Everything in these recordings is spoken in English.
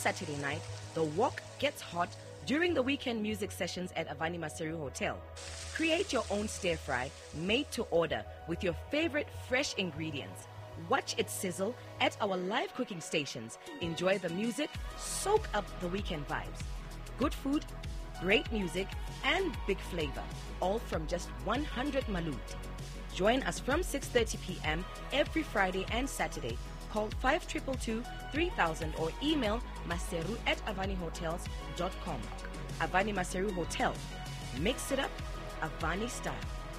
Saturday night, the walk gets hot during the weekend music sessions at Avani Maseru Hotel. Create your own stir fry made to order with your favorite fresh ingredients. Watch it sizzle at our live cooking stations. Enjoy the music, soak up the weekend vibes. Good food, great music, and big flavor, all from just 100 malut. Join us from 6:30 p.m. every Friday and Saturday. Call 5222-3000 or email maseru@avanihotels.com. Avani Maseru Hotel. Mix it up, Avani style.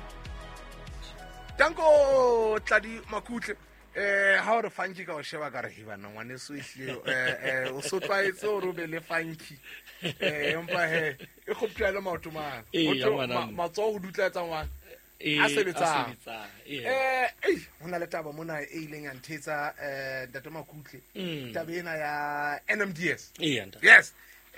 Tanko Tladi Makutle. How the funky ka o sheba ka re hiba no ngwane so ihle o so twaetse o robele funky empa he e khoptela maoto mang matso go dutla tsa ngwana a sebetsa hona le taba mona e ileng ya nthetsa Data Makutle taba ena ya NMDS yes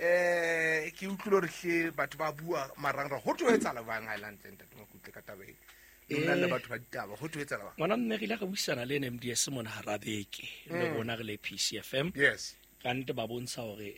ke utlwile re hle batho ba bua maranga ho tlo etsa la bang island Data Makutle ka taba ena le batho ba ditaba go tloetsa la ngwana mmegile ga buisana le NMDS mona harabeke le bona re le PCFM yes kante ba bontsha hore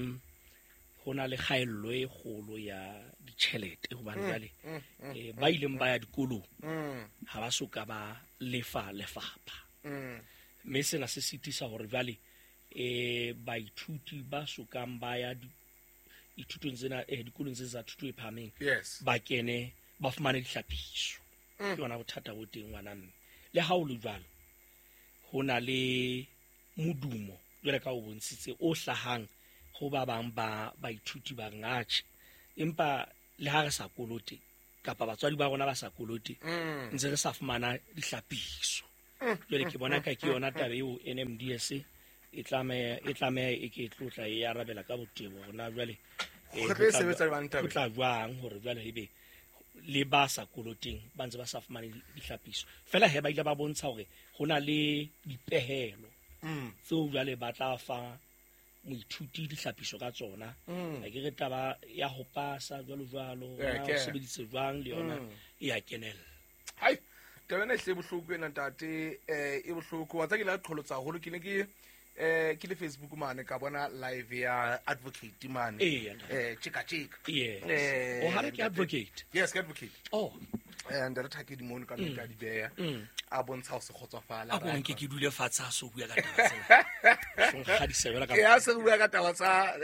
hona le khaello e kgolo ya ditšhelete go bana jale ba ileng ba ya dikolong ha ba soka ba lefapha mme sena se sitisa hore jale ba ithuti ba sokang ba ya ithutong tsena dikolong tse tsa thuto e phameng yes ba kene ba fumane dihlapiso ke bona bothata bo teng ngwana mme le ha o le jwalo hona le modumo jwale ka o bontshitse o hlahang go ba bang ba ithuti ba ngatše empa le ha re sa kolote kapa batswadi ba rona ba sa kolote ntse re sa fumana dihlapiso jwale ke bona ka ke yona tabe eo NMDS e tlameha e ke tlotla e arabela ka botebo rona jwale re sebetsa ba ntaba tla jwang hore jwale ebe le ba sa koloteng ba ntse ba sa fumane dihlapiso fela he ba ile ba bontsha hore hona le dipehelo tseo jwale ba tla fa moithuti dihlapiso ka tsona ga ke re taba ya ho pasa jwalo na o sebeditse jwang le yona ya kenela hai tabena hle bohloko ena ntate e bohloko wa tsa ke la qholotsa holo ke ne ke le Facebook mane ka bona live ya advocate mane chika o ha ke advocate yes ke advocate and re thake di mono ka nka di beya a bontsha se khotsofala a bona ke dule fatsa so bua ka taba tsena ga di sebela ka ya se bua ka taba tsa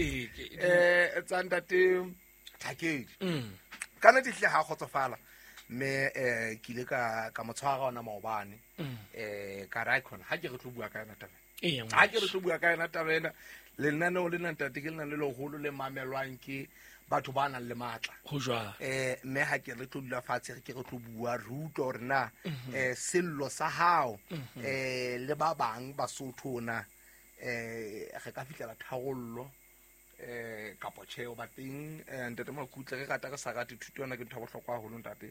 tsa ntate thake kana di hle ha khotsofala me ke ile ka motshwara ona maobane ka ra icon ha ke re tlo bua ka yona taba ha ke re tlo bua ka yona taba ena le nna no le ntate ke lena le loholo le mamelwang ke batho ba nang le matla go jwa me ha ke re tlo dula fatshe ke re tlo bua ruto re na sello sa hao le ba bang ba sothona ge ka fitlela thagollo kapo tsheo ba teng ntate Makutle re rata re sa rate thuto yona ke ntho go hlokwa holo ntate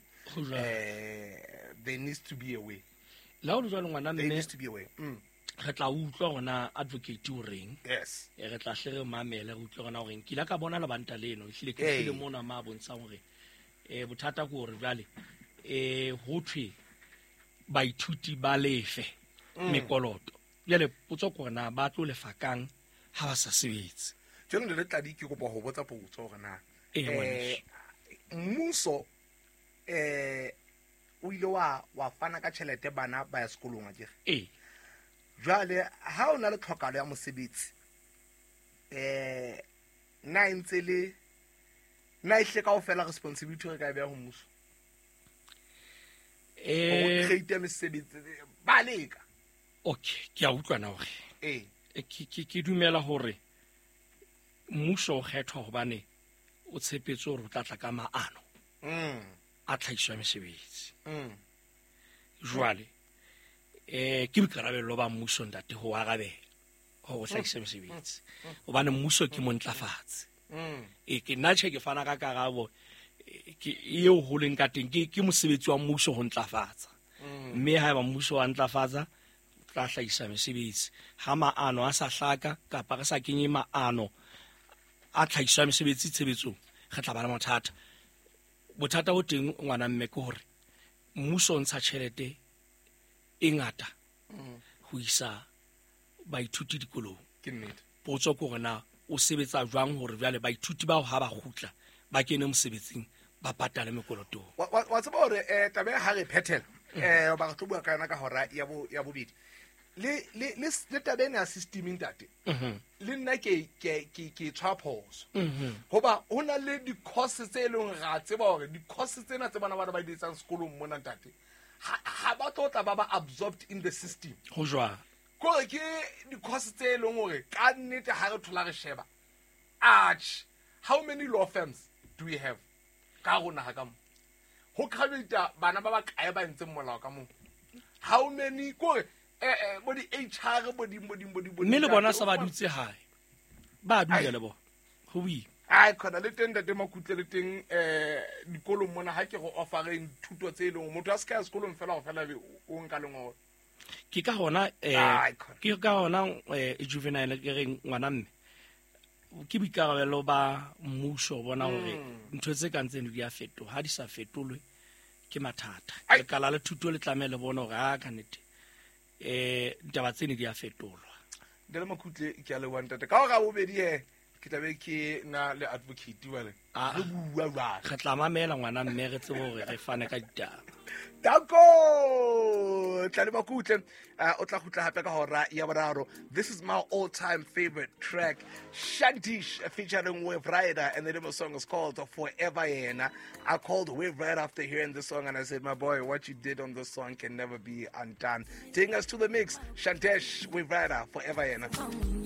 there needs to be a way la o jwa ngwana there needs to be a way re tla utlwa gona advocate o reng yes re tla hle re mamele re utlwa gona gore ke la ka bona lebanta leno hlile ke hlile mona ma bontsha gore bothata go re jale ho thwe ba ithuti ba lefe mekoloto jale potso kona ba tlo lefa kang ha ba sa sebetse jone le tla di ke go ba ho botsa potso gore na mmuso o ile wa fana ka tšhelete bana ba ya sekolong a kere jwale ha o na le tlhokalo ya mosebetsi na ntse le na ihle ka o fela responsibility re ka be ho mmuso o create mosebetsi ba leka okay ke a utlwana hore ke dumela hore mmuso o kgethwa hobane o tshepetse hore o tla tla ka maano a tlhahiso ya mesebetsi jwale ke bokarabelo ba mmuso ntate ho arabela ho hlahisa mesebetsi hobane mmuso ke montlafatsi ke nna ke fana ka karabo ke eo ho leng ka teng ke mosebetsi wa mmuso ho ntlafatsa mme ha ba mmuso wa ntlafatsa tla hlahisa mesebetsi ha maano a sa hlaka kapa re sa kenye maano a tlhahiso ya mesebetsi tshebetsong re tla bana bothata o teng ngwana mme ke hore mmuso o ntsha tšhelete e ngata ho isa ba ithuti dikolong ke nnete potso ko gona o sebetsa jwang hore jwale baithuti bao ha ba gutla ba kene mosebetsing ba patale mekolotong. Wa tseba hore tabe ha re phethela ba go bua kana ka hora ya bobedi le tabeng ya system intate le nna ke tshwa phoso hoba hona le di-course tse leng ra tseba hore di-course tsena tse bana ba di etsang sekolong mona ntate ha ba tlotla ba absorbed in the system ho jwa kore ke di-course tse leng hore ka nnete ha re thola re sheba arch how many law firms do we have ka rona ha ka mo ho graduate bana ba kae ba ntseng molao ka mo how many kore bo di HR bo di mme le bona sa ba dutse hae ba dula le bo ho wi ai khona le teng date makutle le teng dikolong mona ha ke go offereng thuto tse leng motho a se ka sekolong fela go fela o nka lengwe ke ka hona juvenile ke reng ngwana mme ke boikarabelo ba mmuso bona hore ntho tse ka ntseng di a fetoha ha di sa fetolwe ke mathata le kala le thuto le tlamele bona hore ha ka nnete taba tsene di a fetolwa dele makutle ke a le wantate ka ga bobedi ke tlabe ke na le advocate wale re bua ba re tla mamela ngwana mme re tsebo hore re fane ka ditaba Dako tla le makutle o tla gutla hape ka hora ya boraro. This is my all-time favorite track, Shantish featuring Wave Rider, and the name of the song is called Forever Yena. I called Wave Rider after hearing the song and I said, my boy, what you did on this song can never be undone. Taking us to the mix, Shantish, Wave Rider, Forever Yena.